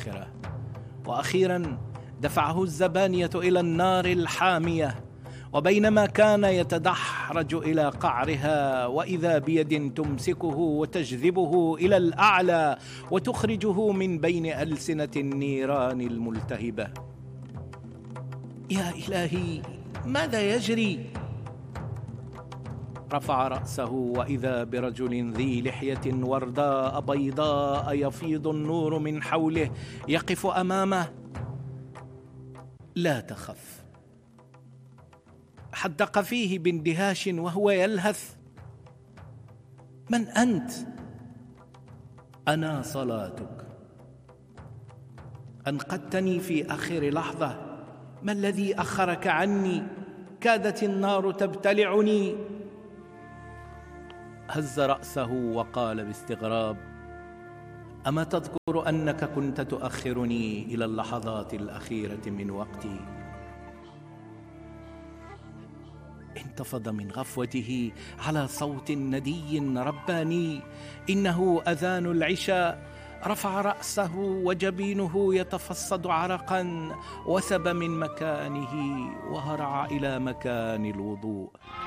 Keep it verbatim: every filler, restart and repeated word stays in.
الآخرة. وأخيرا دفعه الزبانية إلى النار الحامية، وبينما كان يتدحرج إلى قعرها وإذا بيد تمسكه وتجذبه إلى الأعلى وتخرجه من بين ألسنة النيران الملتهبة. يا إلهي، ماذا يجري؟ رفع رأسه وإذا برجل ذي لحية ورداء بيضاء يفيض النور من حوله يقف أمامه. لا تخف. حدق فيه باندهاش وهو يلهث. من أنت؟ أنا صلاتك، أنقذتني في آخر لحظة. ما الذي أخرك عني؟ كادت النار تبتلعني. هز رأسه وقال باستغراب: أما تذكر أنك كنت تؤخرني إلى اللحظات الأخيرة من وقتي؟ انتفض من غفوته على صوت ندي رباني: إنه أذان العشاء. رفع رأسه وجبينه يتفصد عرقا، وثب من مكانه وهرع إلى مكان الوضوء.